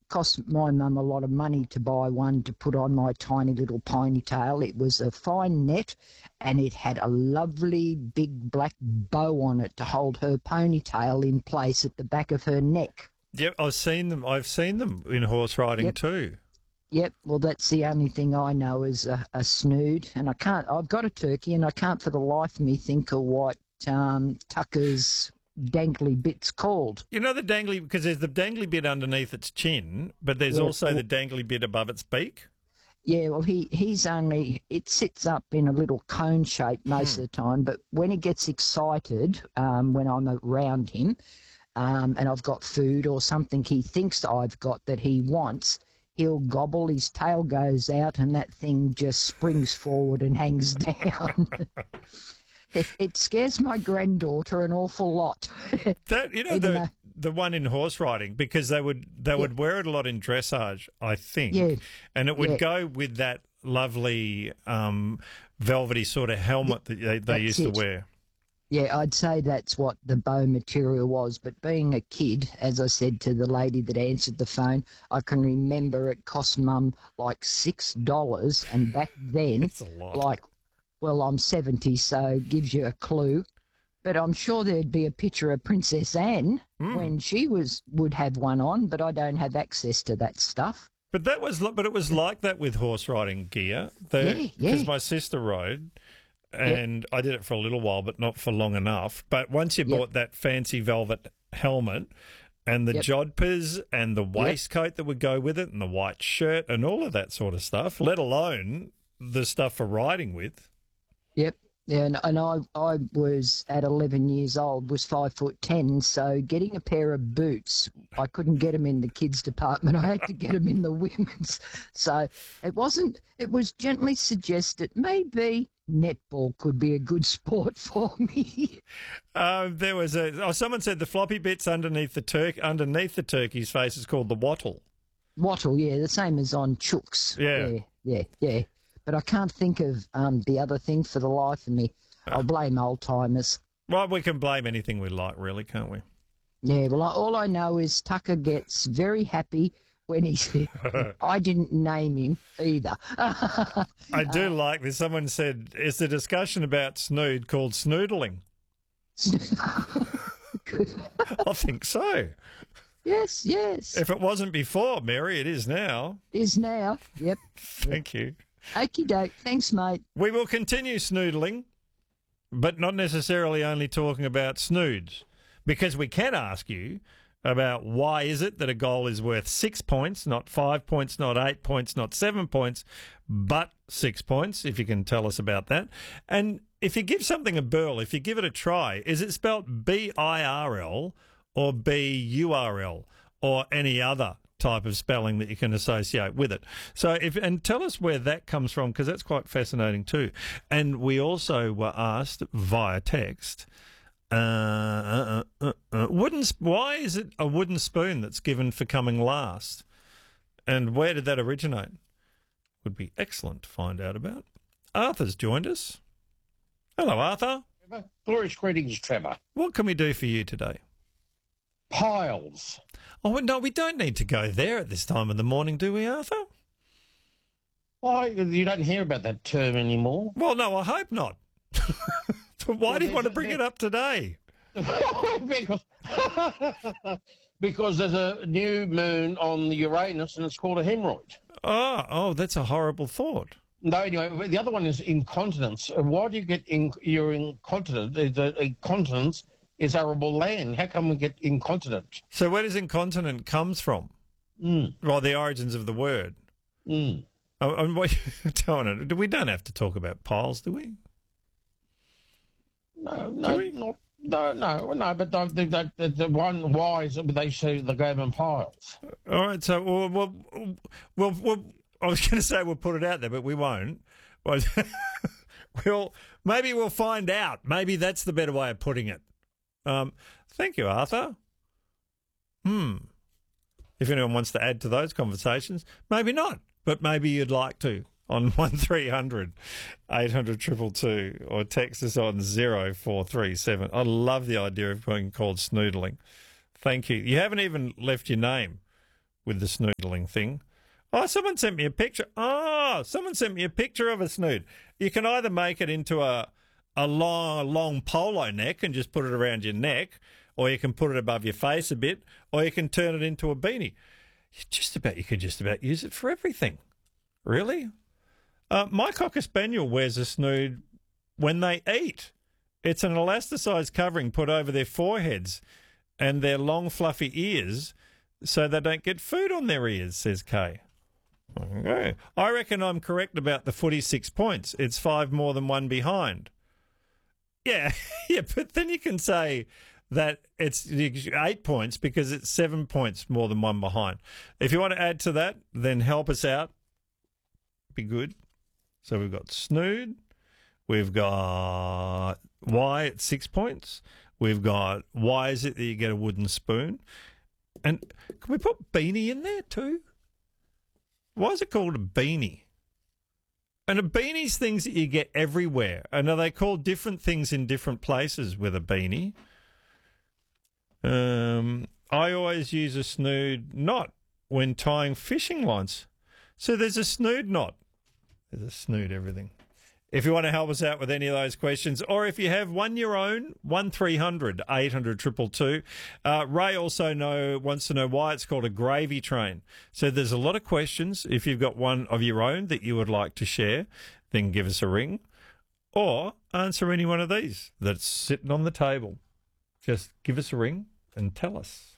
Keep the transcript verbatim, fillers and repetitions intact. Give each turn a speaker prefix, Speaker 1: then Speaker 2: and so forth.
Speaker 1: cost my mum a lot of money to buy one to put on my tiny little ponytail. It was a fine net, and it had a lovely big black bow on it to hold her ponytail in place at the back of her neck.
Speaker 2: Yep, I've seen them. I've seen them in horse riding
Speaker 1: Yep.
Speaker 2: too.
Speaker 1: Yep, well, that's the only thing I know is a, a snood, and I can't. I've got a turkey, and I can't for the life of me think of what um, Tucker's dangly bit's called.
Speaker 2: You know the dangly, because there's the dangly bit underneath its chin, but there's
Speaker 1: Yeah,
Speaker 2: also
Speaker 1: well-
Speaker 2: the dangly bit above its beak.
Speaker 1: Yeah, well, he, he's only, it sits up in a little cone shape most of the time, but when he gets excited, um, when I'm around him, um, and I've got food or something he thinks I've got that he wants, he'll gobble, his tail goes out, and that thing just springs forward and hangs down. it, it scares my granddaughter an awful lot.
Speaker 2: That you know
Speaker 1: Even
Speaker 2: the
Speaker 1: though-
Speaker 2: the one in horse riding, because they would they would wear it a lot in dressage, I think,
Speaker 1: Yeah.
Speaker 2: and it would
Speaker 1: Yeah.
Speaker 2: go with that lovely um, velvety sort of helmet that they, they
Speaker 1: That's
Speaker 2: used to
Speaker 1: it.
Speaker 2: wear.
Speaker 1: Yeah, I'd say that's what the bow material was. But being a kid, as I said to the lady that answered the phone, I can remember it cost Mum like six dollars, and back then,
Speaker 2: It's a lot.
Speaker 1: like, well, I'm seventy, so gives you a clue. But I'm sure there'd be a picture of Princess Anne
Speaker 2: Hmm.
Speaker 1: when she was would have one on, but I don't have access to that stuff.
Speaker 2: But that was, but it was like that with horse riding gear.
Speaker 1: Yeah,
Speaker 2: Because
Speaker 1: yeah.
Speaker 2: my sister rode, and I did it for a little while, but not for long enough. But once you
Speaker 1: Yep.
Speaker 2: bought that fancy velvet helmet, and the
Speaker 1: Yep.
Speaker 2: jodhpurs and the waistcoat that would go with it, and the white shirt, and all of that sort of stuff, let alone the stuff for riding with.
Speaker 1: Yep. Yeah, and, and I, I was at eleven years old, was five foot ten, so getting a pair of boots, I couldn't get them in the kids department. I had to get them in the women's. So it wasn't, it was gently suggested maybe netball could be a good sport for me.
Speaker 2: Uh, there was a. Oh, someone said the floppy bits underneath the turk underneath the turkey's face is called the wattle.
Speaker 1: Wattle, yeah, the same as on chooks.
Speaker 2: Yeah.
Speaker 1: Yeah, yeah, yeah. But I can't think of um, the other thing for the life of me. I'll blame old timers.
Speaker 2: Well, we can blame anything we like, really, can't we?
Speaker 1: Yeah, well, I, all I know is Tucker gets very happy when he I didn't name him either.
Speaker 2: I do like this. Someone said, "Is the discussion about snood called snoodling?" I think so.
Speaker 1: Yes, yes.
Speaker 2: If it wasn't before, Mary, it is now.
Speaker 1: Is now. Yep.
Speaker 2: Thank you.
Speaker 1: Okie doke. Thanks, mate.
Speaker 2: We will continue snoodling, but not necessarily only talking about snoods, because we can ask you about why is it that a goal is worth six points, not five points, not eight points, not seven points, but six points, if you can tell us about that. And if you give something a burl, if you give it a try, is it spelt B I R L or B U R L or any other type of spelling that you can associate with it? So if and tell us where that comes from, because that's quite fascinating too. And we also were asked via text, uh, uh, uh, uh, wooden sp- why is it a wooden spoon that's given for coming last, and where did that originate? Would be excellent to find out about. Arthur's joined us. Hello, Arthur.
Speaker 3: Glorious greetings, Trevor.
Speaker 2: What can we do for you today?
Speaker 3: Piles.
Speaker 2: Oh, no, we don't need to go there at this time of the morning, do we, Arthur?
Speaker 3: Why, you don't hear about that term anymore?
Speaker 2: Well, no, I hope not. But why
Speaker 3: Well,
Speaker 2: do you want to
Speaker 3: there's-
Speaker 2: bring it up today?
Speaker 3: because, because there's a new moon on the Uranus and it's called a hemorrhoid.
Speaker 2: Oh, oh, that's a horrible thought.
Speaker 3: No, anyway, the other one is incontinence. Uh, Why do you get in, you're incontinent? Is a, incontinence is arable land. How come we get incontinent?
Speaker 2: So where does incontinent comes from?
Speaker 3: Mm,
Speaker 2: Well, the origins of the word.
Speaker 3: mm.
Speaker 2: Oh, and what you telling it? We don't have to talk about piles, do we?
Speaker 3: No, no, not, no, no, no. But the, the, the, the one why is that they say the Goban piles.
Speaker 2: All right, so well, well, well, well I was going to say we'll put it out there, but we won't. Well, we'll maybe we'll find out. Maybe that's the better way of putting it. Um, thank you, Arthur. Hmm. If anyone wants to add to those conversations, maybe not, but maybe you'd like to on one three hundred eight hundred two two two or text us on zero four three seven. I love the idea of being called snoodling. Thank you. You haven't even left your name, with the snoodling thing. Oh, someone sent me a picture. Oh, someone sent me a picture of a snood. You can either make it into a a long, long polo neck and just put it around your neck, or you can put it above your face a bit, or you can turn it into a beanie. Just about, you could just about use it for everything. Really? Uh, my Cocker Spaniel wears a snood when they eat. It's an elasticized covering put over their foreheads and their long, fluffy ears so they don't get food on their ears, says Kay. Okay. I reckon I'm correct about the footy six points. It's five more than one behind. Yeah, yeah, but then you can say that it's eight points because it's seven points more than one behind. If you want to add to that, then help us out. Be good. So we've got snood. We've got why at six points. We've got why is it that you get a wooden spoon? And can we put beanie in there too? Why is it called a beanie? And a beanie's things that you get everywhere. And are they called different things in different places with a beanie? Um, I always use a snood knot when tying fishing lines. So there's a snood knot. There's a snood everything. If you want to help us out with any of those questions, or if you have one your own, one three hundred eight hundred two two two. Uh, Ray also know wants to know why it's called a gravy train. So there's a lot of questions. If you've got one of your own that you would like to share, then give us a ring, or answer any one of these that's sitting on the table. Just give us a ring and tell us.